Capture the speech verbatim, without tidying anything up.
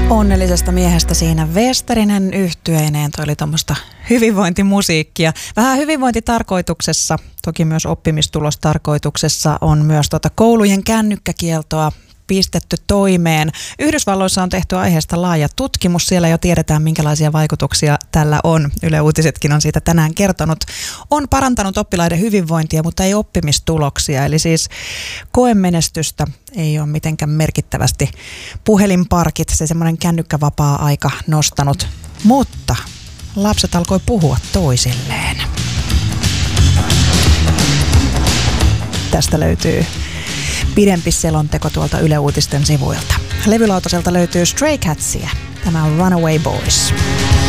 Onnellisesta miehestä siinä Westerinen yhtyeineen. Toi oli tuommoista hyvinvointimusiikkia. Vähän hyvinvointitarkoituksessa, toki myös oppimistulostarkoituksessa on myös tuota koulujen kännykkäkieltoa pistetty toimeen. Yhdysvalloissa on tehty aiheesta laaja tutkimus. Siellä jo tiedetään, minkälaisia vaikutuksia tällä on. Yle Uutisetkin on siitä tänään kertonut. On parantanut oppilaiden hyvinvointia, mutta ei oppimistuloksia. Eli siis koemenestystä ei ole mitenkään merkittävästi puhelinparkit, se semmoinen kännykkävapaa-aika nostanut. Mutta lapset alkoi puhua toisilleen. Tästä löytyy pidempi selonteko tuolta Yle Uutisten sivuilta. Levylautaselta löytyy Stray Catsia. Tämä on Runaway Boys.